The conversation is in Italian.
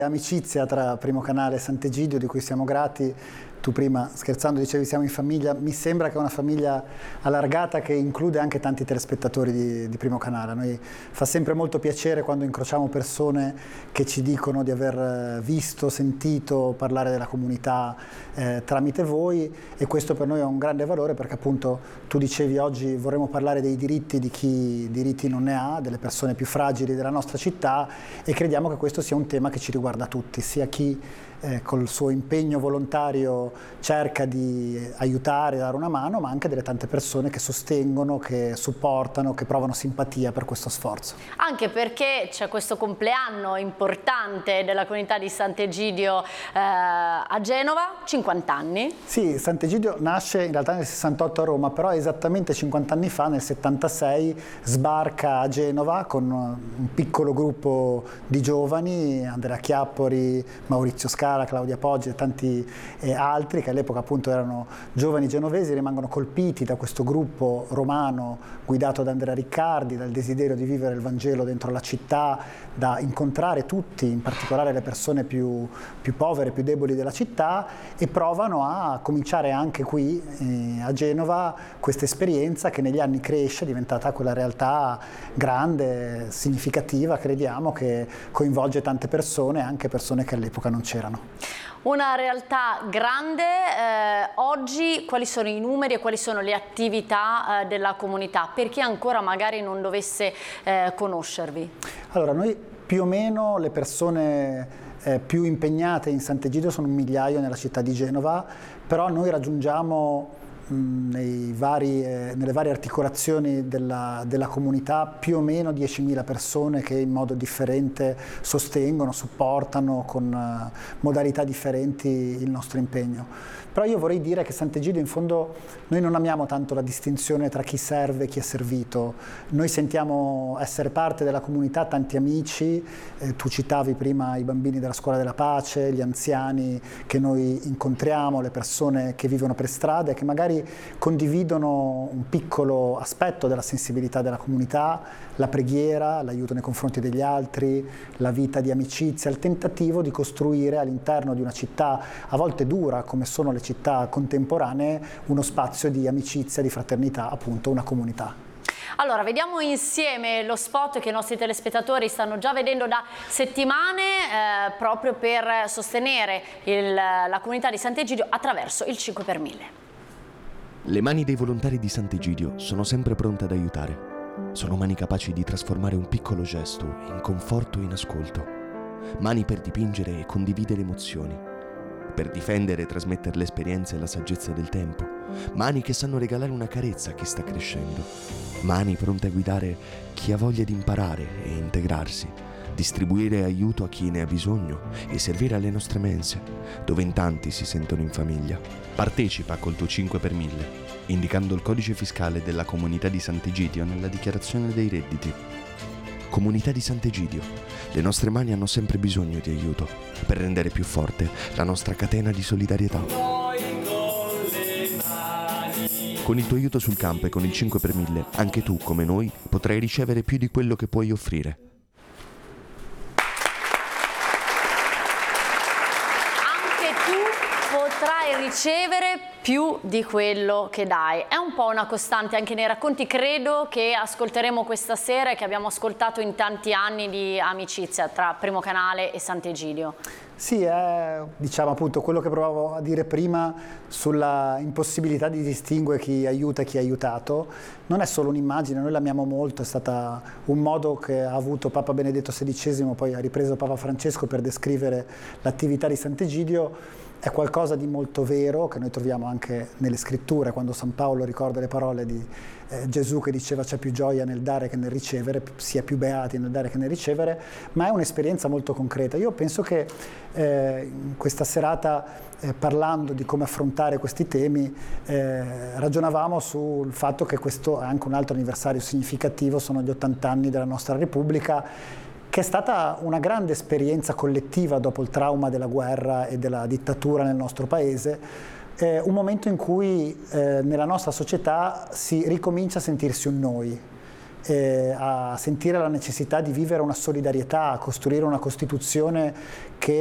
Amicizia tra Primo Canale e Sant'Egidio, di cui siamo grati. Tu prima, scherzando, dicevi siamo in famiglia. Mi sembra che è una famiglia allargata che include anche tanti telespettatori di Primo Canale. A noi fa sempre molto piacere quando incrociamo persone che ci dicono di aver visto, sentito parlare della comunità tramite voi, e questo per noi è un grande valore, perché appunto tu dicevi oggi vorremmo parlare dei diritti di chi diritti non ne ha, delle persone più fragili della nostra città, e crediamo che questo sia un tema che ci riguarda tutti, sia chi col suo impegno volontario cerca di aiutare, dare una mano, ma anche delle tante persone che sostengono, che supportano, che provano simpatia per questo sforzo. Anche perché c'è questo compleanno importante della comunità di Sant'Egidio a Genova, 50 anni. Sì, Sant'Egidio nasce in realtà nel 68 a Roma, però esattamente 50 anni fa, nel 76, sbarca a Genova con un piccolo gruppo di giovani, Andrea Chiappori, Maurizio Scala, Claudia Poggi e tanti altri che all'epoca appunto erano giovani genovesi, rimangono colpiti da questo gruppo romano guidato da Andrea Riccardi, dal desiderio di vivere il Vangelo dentro la città, da incontrare tutti, in particolare le persone più povere, più deboli della città, e provano a cominciare anche qui a Genova questa esperienza che negli anni cresce, è diventata quella realtà grande, significativa, crediamo, che coinvolge tante persone, anche persone che all'epoca non c'erano. Una realtà grande. Oggi quali sono i numeri e quali sono le attività della comunità, per chi ancora magari non dovesse conoscervi? Allora, noi più o meno le persone più impegnate in Sant'Egidio sono 1 migliaio nella città di Genova, però noi raggiungiamo nelle varie articolazioni della comunità più o meno 10.000 persone che in modo differente sostengono, supportano con modalità differenti il nostro impegno. Però io vorrei dire che Sant'Egidio, in fondo, noi non amiamo tanto la distinzione tra chi serve e chi è servito. Noi sentiamo essere parte della comunità tanti amici, tu citavi prima i bambini della Scuola della Pace, gli anziani che noi incontriamo, le persone che vivono per strada e che magari condividono un piccolo aspetto della sensibilità della comunità, la preghiera, l'aiuto nei confronti degli altri, la vita di amicizia, il tentativo di costruire all'interno di una città a volte dura come sono le città contemporanee uno spazio di amicizia, di fraternità, appunto una comunità. Allora, vediamo insieme lo spot che i nostri telespettatori stanno già vedendo da settimane proprio per sostenere la comunità di Sant'Egidio attraverso il 5 per 1000. Le mani dei volontari di Sant'Egidio sono sempre pronte ad aiutare. Sono mani capaci di trasformare un piccolo gesto in conforto e in ascolto. Mani per dipingere e condividere emozioni, per difendere e trasmettere l'esperienza e la saggezza del tempo. Mani che sanno regalare una carezza a chi sta crescendo. Mani pronte a guidare chi ha voglia di imparare e integrarsi, distribuire aiuto a chi ne ha bisogno e servire alle nostre mense, dove in tanti si sentono in famiglia. Partecipa col tuo 5 per 1000, indicando il codice fiscale della comunità di Sant'Egidio nella dichiarazione dei redditi. Comunità di Sant'Egidio, le nostre mani hanno sempre bisogno di aiuto per rendere più forte la nostra catena di solidarietà. Con il tuo aiuto sul campo e con il 5 per 1000, anche tu, come noi, potrai ricevere più di quello che puoi offrire. Potrai ricevere più di quello che dai. È un po' una costante anche nei racconti, credo, che ascolteremo questa sera e che abbiamo ascoltato in tanti anni di amicizia tra Primo Canale e Sant'Egidio. Sì, è diciamo appunto quello che provavo a dire prima sulla impossibilità di distinguere chi aiuta e chi è aiutato. Non è solo un'immagine, noi l'amiamo molto, è stata un modo che ha avuto Papa Benedetto XVI, poi ha ripreso Papa Francesco per descrivere l'attività di Sant'Egidio. È qualcosa di molto vero che noi troviamo anche nelle scritture, quando San Paolo ricorda le parole di Gesù che diceva c'è più gioia nel dare che nel ricevere, si è più beati nel dare che nel ricevere, ma è un'esperienza molto concreta. Io penso che in questa serata, parlando di come affrontare questi temi, ragionavamo sul fatto che questo è anche un altro anniversario significativo, sono gli 80 anni della nostra Repubblica, che è stata una grande esperienza collettiva dopo il trauma della guerra e della dittatura nel nostro paese, un momento in cui nella nostra società si ricomincia a sentirsi un noi, a sentire la necessità di vivere una solidarietà, a costruire una Costituzione che